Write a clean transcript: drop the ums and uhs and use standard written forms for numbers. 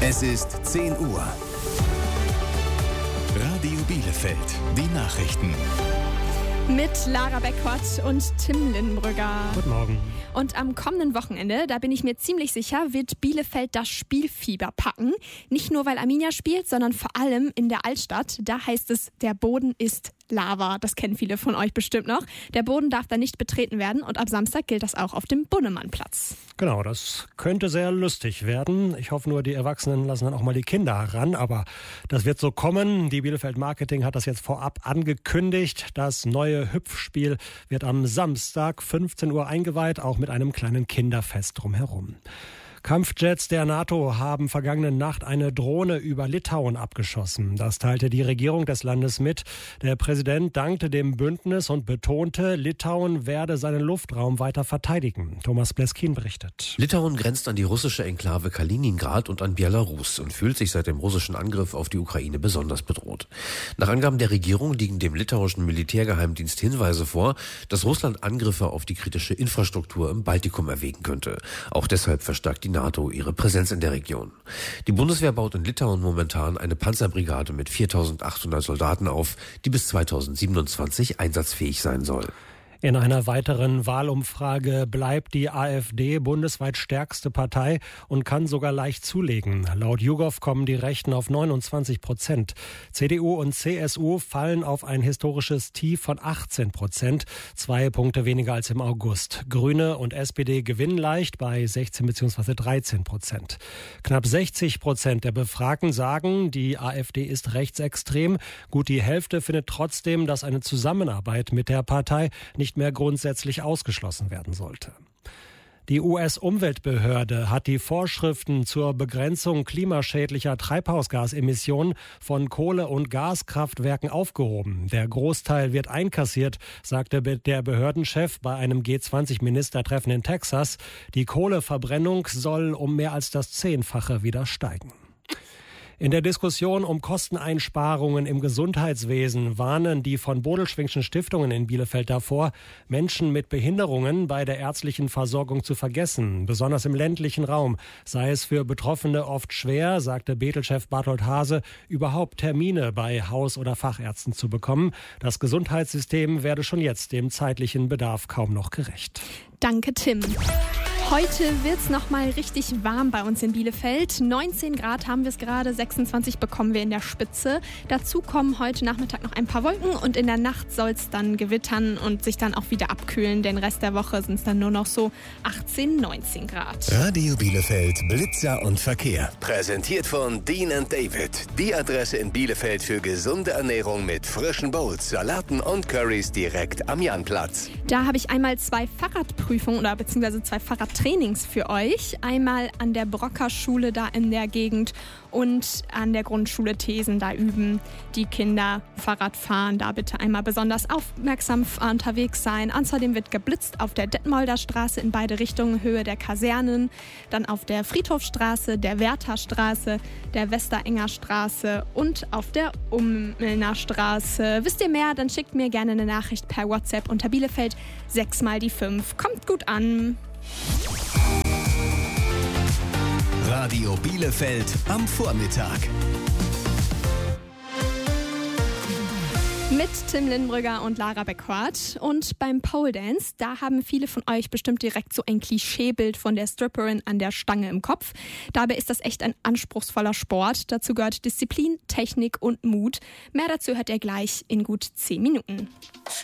Es ist 10 Uhr. Radio Bielefeld, die Nachrichten. Mit Lara Beckwart und Tim Lindenbrügger. Guten Morgen. Und am kommenden Wochenende, da bin ich mir ziemlich sicher, wird Bielefeld das Spielfieber packen. Nicht nur, weil Arminia spielt, sondern vor allem in der Altstadt. Da heißt es, der Boden ist Lava. Das kennen viele von euch bestimmt noch. Der Boden darf da nicht betreten werden und ab Samstag gilt das auch auf dem Bunnemannplatz. Genau, das könnte sehr lustig werden. Ich hoffe nur, die Erwachsenen lassen dann auch mal die Kinder ran. Aber das wird so kommen. Die Bielefeld Marketing hat das jetzt vorab angekündigt. Das neue Hüpfspiel wird am Samstag 15 Uhr eingeweiht, auch mit einem kleinen Kinderfest drumherum. Kampfjets der NATO haben vergangene Nacht eine Drohne über Litauen abgeschossen. Das teilte die Regierung des Landes mit. Der Präsident dankte dem Bündnis und betonte, Litauen werde seinen Luftraum weiter verteidigen. Thomas Bleskin berichtet. Litauen grenzt an die russische Enklave Kaliningrad und an Belarus und fühlt sich seit dem russischen Angriff auf die Ukraine besonders bedroht. Nach Angaben der Regierung liegen dem litauischen Militärgeheimdienst Hinweise vor, dass Russland Angriffe auf die kritische Infrastruktur im Baltikum erwägen könnte. Auch deshalb verstärkt die NATO ihre Präsenz in der Region. Die Bundeswehr baut in Litauen momentan eine Panzerbrigade mit 4.800 Soldaten auf, die bis 2027 einsatzfähig sein soll. In einer weiteren Wahlumfrage bleibt die AfD bundesweit stärkste Partei und kann sogar leicht zulegen. Laut YouGov kommen die Rechten auf 29%. CDU und CSU fallen auf ein historisches Tief von 18%, 2 Punkte weniger als im August. Grüne und SPD gewinnen leicht bei 16 bzw. 13%. Knapp 60% der Befragten sagen, die AfD ist rechtsextrem. Gut die Hälfte findet trotzdem, dass eine Zusammenarbeit mit der Partei nicht mehr grundsätzlich ausgeschlossen werden sollte. Die US-Umweltbehörde hat die Vorschriften zur Begrenzung klimaschädlicher Treibhausgasemissionen von Kohle- und Gaskraftwerken aufgehoben. Der Großteil wird einkassiert, sagte der Behördenchef bei einem G20-Ministertreffen in Texas. Die Kohleverbrennung soll um mehr als das 10-fache wieder steigen. In der Diskussion um Kosteneinsparungen im Gesundheitswesen warnen die von Bodelschwingschen Stiftungen in Bielefeld davor, Menschen mit Behinderungen bei der ärztlichen Versorgung zu vergessen. Besonders im ländlichen Raum sei es für Betroffene oft schwer, sagte Bethel-Chef Barthold Hase, überhaupt Termine bei Haus- oder Fachärzten zu bekommen. Das Gesundheitssystem werde schon jetzt dem zeitlichen Bedarf kaum noch gerecht. Danke, Tim. Heute wird's noch mal richtig warm bei uns in Bielefeld. 19 Grad haben wir es gerade, 26 bekommen wir in der Spitze. Dazu kommen heute Nachmittag noch ein paar Wolken und in der Nacht soll es dann gewittern und sich dann auch wieder abkühlen. Den Rest der Woche sind es dann nur noch so 18, 19 Grad. Radio Bielefeld, Blitzer und Verkehr. Präsentiert von Dean & David. Die Adresse in Bielefeld für gesunde Ernährung mit frischen Bowls, Salaten und Currys direkt am Janplatz. Da habe ich einmal 2 Fahrradprüfungen oder beziehungsweise 2 Fahrradtrainings für euch. Einmal an der Brocker-Schule da in der Gegend und an der Grundschule Thesen. Da üben die Kinder Fahrradfahren. Da bitte einmal besonders aufmerksam unterwegs sein. Außerdem wird geblitzt auf der Detmolder Straße in beide Richtungen, Höhe der Kasernen. Dann auf der Friedhofstraße, der Wertherstraße, der Westerenger Straße und auf der Ummelner Straße. Wisst ihr mehr? Dann schickt mir gerne eine Nachricht per WhatsApp unter Bielefeld 6x5. Kommt gut an. Radio Bielefeld am Vormittag. Mit Tim Lindenbrügger und Lara Beckwart. Und beim Pole Dance, da haben viele von euch bestimmt direkt so ein Klischeebild von der Stripperin an der Stange im Kopf. Dabei ist das echt ein anspruchsvoller Sport. Dazu gehört Disziplin, Technik und Mut. Mehr dazu hört ihr gleich in gut 10 Minuten.